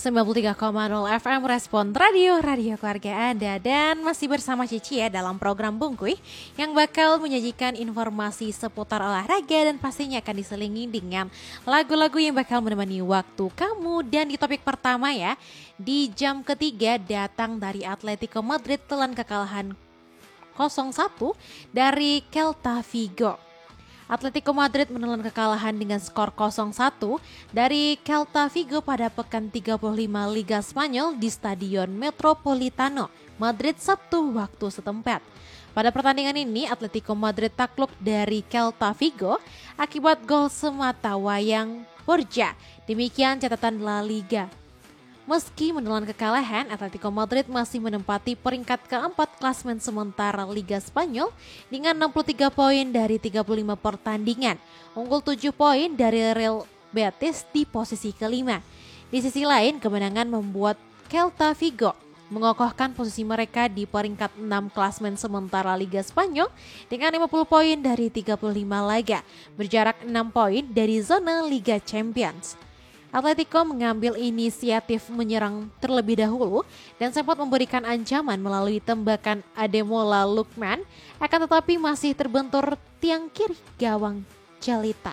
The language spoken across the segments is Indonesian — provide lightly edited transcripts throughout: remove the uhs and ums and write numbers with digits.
93,0 FM Respon Radio keluarga Anda. Dan masih bersama Cici ya dalam program Bungkuy yang bakal menyajikan informasi seputar olahraga dan pastinya akan diselingi dengan lagu-lagu yang bakal menemani waktu kamu. Dan di topik pertama ya, di jam ketiga datang dari Atletico Madrid telan kekalahan 0-1 dari Celta Vigo. Atletico Madrid menelan kekalahan dengan skor 0-1 dari Celta Vigo pada pekan 35 Liga Spanyol di Stadion Metropolitano, Madrid Sabtu waktu setempat. Pada pertandingan ini, Atletico Madrid takluk dari Celta Vigo akibat gol sematawayang Borja. Demikian catatan La Liga. Meski menelan kekalahan, Atletico Madrid masih menempati peringkat keempat klasemen sementara Liga Spanyol dengan 63 poin dari 35 pertandingan, unggul 7 poin dari Real Betis di posisi kelima. Di sisi lain, kemenangan membuat Celta Vigo mengokohkan posisi mereka di peringkat 6 klasemen sementara Liga Spanyol dengan 50 poin dari 35 laga, berjarak 6 poin dari zona Liga Champions. Atletico mengambil inisiatif menyerang terlebih dahulu dan sempat memberikan ancaman melalui tembakan Ademola Lookman, akan tetapi masih terbentur tiang kiri gawang Jelita.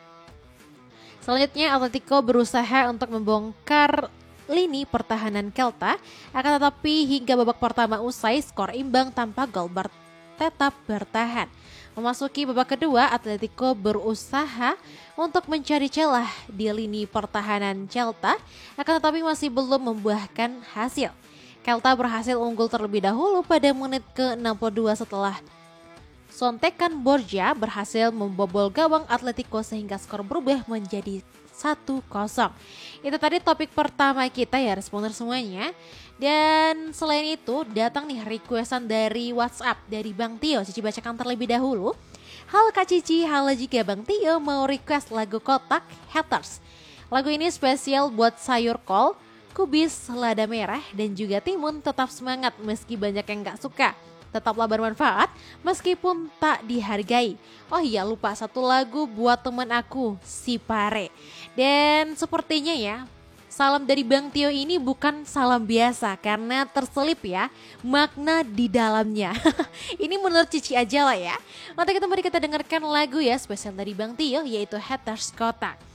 Selanjutnya Atletico berusaha untuk membongkar lini pertahanan Celta, akan tetapi hingga babak pertama usai skor imbang tanpa gol tetap bertahan. Memasuki babak kedua, Atletico berusaha untuk mencari celah di lini pertahanan Celta, akan tetapi masih belum membuahkan hasil. Celta berhasil unggul terlebih dahulu pada menit ke-62 setelah sontekan Borja berhasil membobol gawang Atletico sehingga skor berubah menjadi 1-0. Itu tadi topik pertama kita ya responder semuanya. Dan selain itu datang nih requestan dari WhatsApp dari Bang Tio. Cici bacakan terlebih dahulu. Halo Kak Cici, halo juga Bang Tio mau request lagu Kotak Haters. Lagu ini spesial buat sayur kol, kubis, lada merah dan juga timun. Tetap semangat meski banyak yang gak suka. Tetaplah bermanfaat meskipun tak dihargai. Oh iya, lupa satu lagu buat teman aku, si Pare. Dan sepertinya ya, salam dari Bang Tio ini bukan salam biasa karena terselip ya makna di dalamnya. Ini menurut Cici aja lah ya. Nanti kita dengarkan lagu ya spesial dari Bang Tio yaitu Haters Kotak.